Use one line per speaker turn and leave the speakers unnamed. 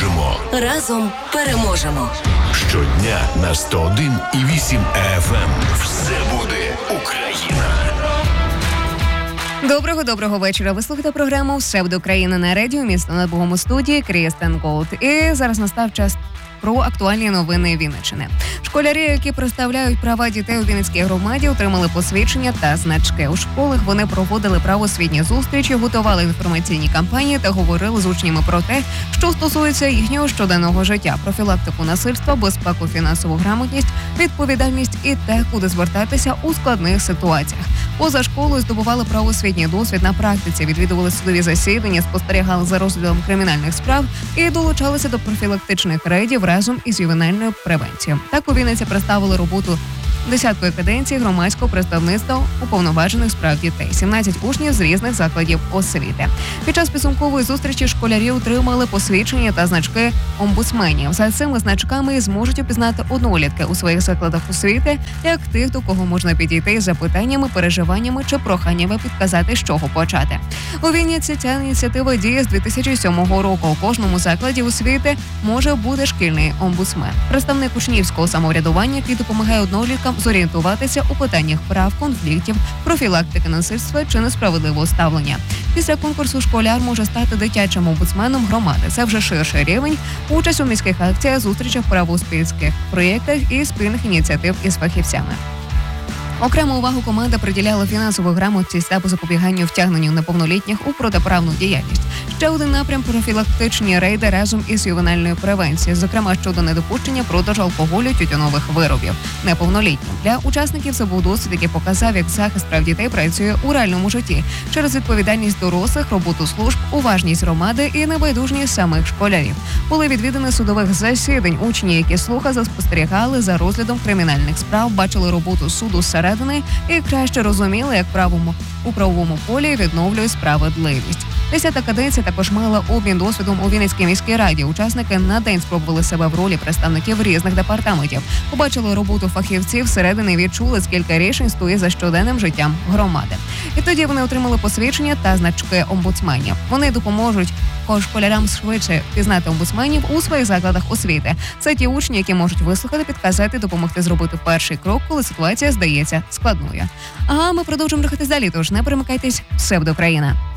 допоможемо.
Разом переможемо.
Щодня на 101,8 FM. Все буде Україна.
Доброго вечора. Ви слухаєте програму «Все буде Україна» на радіо «Місто над Богом» у студії Крістен Голд. І зараз настав час про актуальні новини Вінниччини. Школярі, які представляють права дітей у Вінницькій громаді, отримали посвідчення та значки. У школах вони проводили правоосвітні зустрічі, готували інформаційні кампанії та говорили з учнями про те, що стосується їхнього щоденного життя: профілактику насильства, безпеку, фінансову грамотність, відповідальність і те, куди звертатися у складних ситуаціях. Поза школою здобували правоосвітній досвід на практиці, відвідували судові засідання, спостерігали за розглядом кримінальних справ і долучалися до профілактичних рейдів разом із ювенальною превенцією. Так у Вінниці представили роботу 10-ї каденції громадського представництва уповноважених з прав дітей, 17 учнів з різних закладів освіти. Під час підсумкової зустрічі школярі отримали посвідчення та значки омбудсменів. За цими значками зможуть опізнати однолітки у своїх закладах освіти, як тих, до кого можна підійти з запитаннями, переживаннями чи проханнями підказати, з чого почати. У Вінниці ця ініціатива діє з 2007 року. У кожному закладі освіти може бути шкільний омбудсмен. Представник учнівського самоврядування, який допомагає одноліткам зорієнтуватися у питаннях прав, конфліктів, профілактики насильства чи несправедливого ставлення. Після конкурсу школяр може стати дитячим омбудсменом громади. Це вже ширший рівень. Участь у міських акціях, зустрічах, правоспільських проєктах і спільних ініціатив із фахівцями. Окрему увагу команда приділяла фінансову грамотність та запобіганню втягненню неповнолітніх у протиправну діяльність. Ще один напрям – профілактичні рейди разом із ювенальною превенцією, зокрема щодо недопущення продажу алкоголю, тютюнових виробів неповнолітнім. Для учасників це був досвід, який показав, як захист прав дітей працює у реальному житті через відповідальність дорослих, роботу служб, уважність громади і небайдужність самих школярів. Були відвідані судових засідань. Учні, які слухали, спостерігали за розглядом кримінальних справ, бачили роботу суду зсередини і краще розуміли, як у правовому полі відновлює справедливість. 10-та каденція також мала обмін досвідом у Вінницькій міській раді. Учасники на день спробували себе в ролі представників різних департаментів. Побачили роботу фахівців всередини і відчули, скільки рішень стоїть за щоденним життям громади. І тоді вони отримали посвідчення та значки омбудсменів. Вони допоможуть школярам швидше пізнати омбудсменів у своїх закладах освіти. Це ті учні, які можуть вислухати, підказати, допомогти зробити перший крок, коли ситуація здається складною. А ми продовжуємо рухатись далі, тож не перемикайтесь. Все буде Україна.